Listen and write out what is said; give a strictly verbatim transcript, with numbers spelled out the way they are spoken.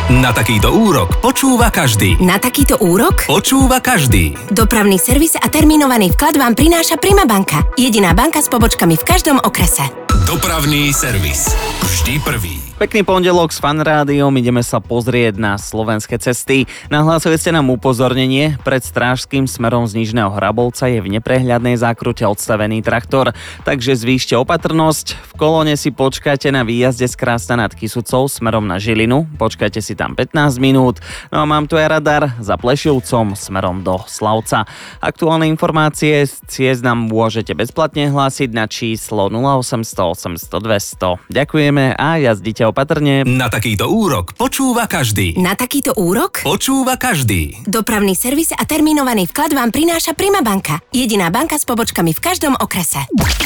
Na takýto úrok počúva každý. Na takýto úrok? Počúva každý. Dopravný servis a termínovaný vklad vám prináša Prima banka. Jediná banka s pobočkami v každom okrese. Dopravný servis. Vždy prvý. Pekný pondelok s Fan Rádiom, ideme sa pozrieť na slovenské cesty. Nahlásili ste nám upozornenie, pred Strážským smerom z Nižného Hrabolca je v neprehľadnej zákrute odstavený traktor, takže zvýšte opatrnosť. V kolóne si počkajte na výjazde z Krásna nad Kysucou smerom na Žilinu, počkajte si tam pätnásť minút. No a mám tu aj radar za Plešivcom smerom do Slavca. Aktuálne informácie z ciest nám môžete bezplatne hlásiť na číslo nula osemsto osemsto dvesto. Ďakujeme a jazdite opatrne. Na takýto úrok počúva každý. Na takýto úrok? Počúva každý. Dopravný servis a termínovaný vklad vám prináša Prima banka. Jediná banka s pobočkami v každom okrese.